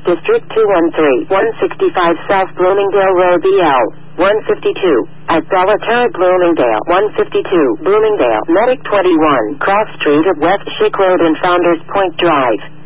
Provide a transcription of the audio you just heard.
District 213, 165 South Bloomingdale Road, BL 152. At Bella Terra, Bloomingdale, 152, Bloomingdale, Medic 21, Cross Street at West Schick Road and Founders Point Drive.